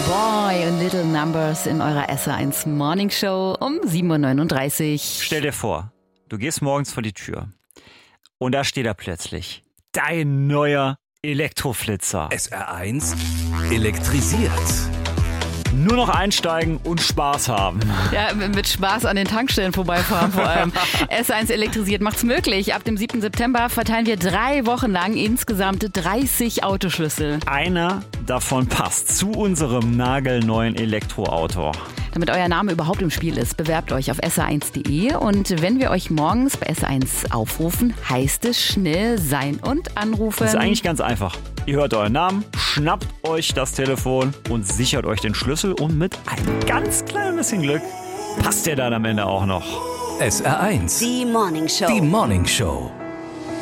Boy und Little Numbers in eurer SR1 Morning Show um 7.39 Uhr. Stell dir vor, du gehst morgens vor die Tür und da steht er plötzlich. Dein neuer Elektroflitzer. SR1 elektrisiert. Nur noch einsteigen und Spaß haben. Ja, mit Spaß an den Tankstellen vorbeifahren vor allem. S1 elektrisiert macht's möglich. Ab dem 7. September verteilen wir 3 Wochen lang insgesamt 30 Autoschlüssel. Einer davon passt zu unserem nagelneuen Elektroauto. Damit euer Name überhaupt im Spiel ist, bewerbt euch auf sr1.de und wenn wir euch morgens bei SR1 aufrufen, heißt es schnell sein und anrufen. Das ist eigentlich ganz einfach. Ihr hört euren Namen, schnappt euch das Telefon und sichert euch den Schlüssel und mit einem ganz kleinen bisschen Glück passt der dann am Ende auch noch. SR1. Die Morning Show. Die Morning Show.